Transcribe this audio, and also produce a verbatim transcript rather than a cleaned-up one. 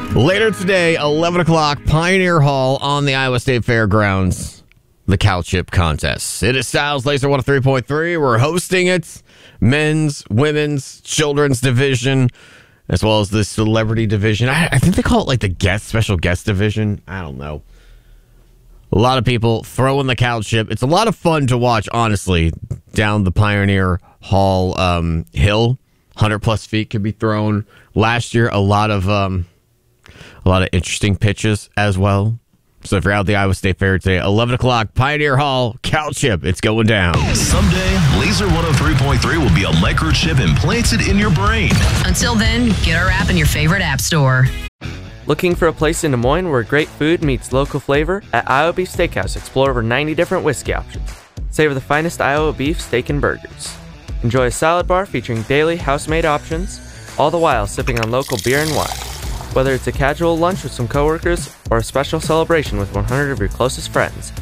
Later today, eleven o'clock, Pioneer Hall on the Iowa State Fairgrounds, the Cow Chip Contest. It is Styles Laser one oh three point three. We're hosting it. Men's, women's, children's division, as well as the celebrity division. I, I think they call it like the guest, special guest division. I don't know. A lot of people throwing the cow chip. It's a lot of fun to watch, honestly, down the Pioneer Hall um, hill. one hundred plus feet could be thrown. Last year, a lot of um, a lot of interesting pitches as well. So if you're out at the Iowa State Fair today, eleven o'clock, Pioneer Hall, cow chip. It's going down. Someday, Laser one oh three point three will be a microchip implanted in your brain. Until then, get our app in your favorite app store. Looking for a place in Des Moines where great food meets local flavor? At Iowa Beef Steakhouse, explore over ninety different whiskey options. Savor the finest Iowa beef, steak, and burgers. Enjoy a salad bar featuring daily house-made options, all the while sipping on local beer and wine. Whether it's a casual lunch with some coworkers or a special celebration with one hundred of your closest friends,